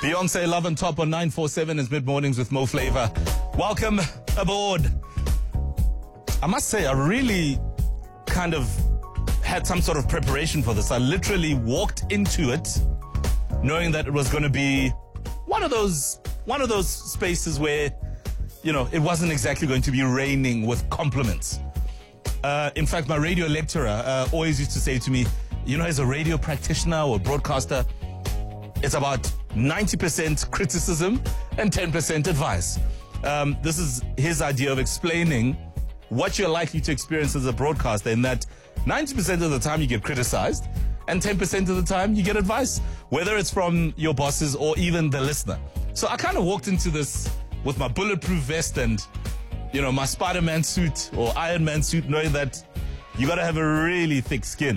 Beyonce, Love on Top on 947 is Mid Mornings with Mo Flavor. Welcome aboard. I must say, I really kind of had some sort of preparation for this. I literally walked into it knowing that it was going to be one of those spaces where, you know, it wasn't exactly going to be raining with compliments. In fact, my radio lecturer always used to say to me, you know, as a radio practitioner or broadcaster, it's about 90% criticism and 10% advice. This is his idea of explaining what you're likely to experience as a broadcaster, in that 90% of the time you get criticized and 10% of the time you get advice, whether it's from your bosses or even the listener. So I kind of walked into this with my bulletproof vest and, you know, my Spider-Man suit or Iron Man suit, knowing that you got to have a really thick skin.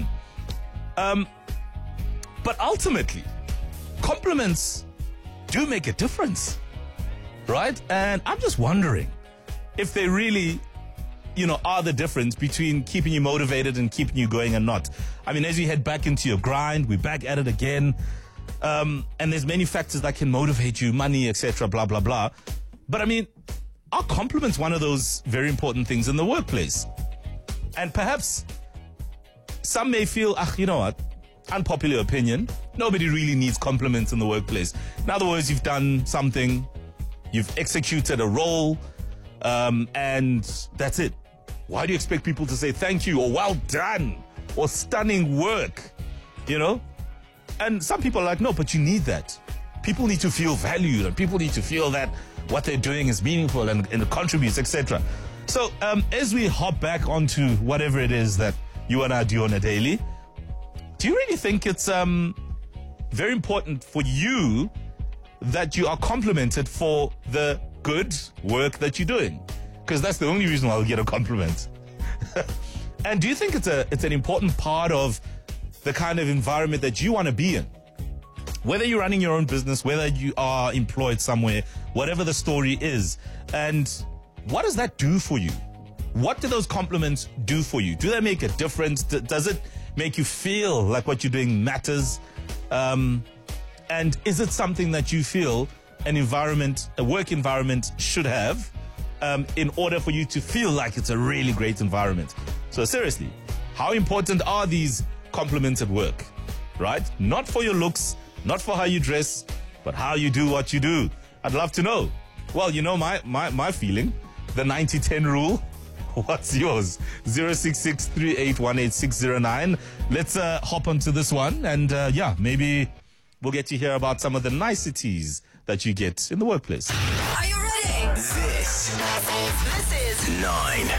But ultimately, compliments do make a difference, right? And I'm just wondering if they really, you know, are the difference between keeping you motivated and keeping you going and not. I mean, as you head back into your grind, we're back at it again. And there's many factors that can motivate you, money, etc., blah, blah, blah. But I mean, are compliments one of those very important things in the workplace? And perhaps some may feel, you know what? Unpopular opinion. Nobody really needs compliments in the workplace. In other words, you've done something, you've executed a role, and that's it. Why do you expect people to say thank you or well done or stunning work? You know? And some people are like, no, but you need that. People need to feel valued and people need to feel that what they're doing is meaningful and it contributes, etc. So as we hop back onto whatever it is that you and I do on a daily, do you really think it's very important for you that you are complimented for the good work that you're doing? Because that's the only reason why I'll get a compliment. And do you think it's an important part of the kind of environment that you want to be in? Whether you're running your own business, whether you are employed somewhere, whatever the story is. And what does that do for you? What do those compliments do for you? Do they make a difference? Does it make you feel like what you're doing matters? And is it something that you feel a work environment should have in order for you to feel like it's a really great environment? So seriously, how important are these compliments at work, right? Not for your looks, not for how you dress, but how you do what you do. I'd love to know. Well, you know my feeling, the 90-10 rule. What's yours? 0663818609. Let's hop onto this one and maybe we'll get to hear about some of the niceties that you get in the workplace. Are you ready? This is 9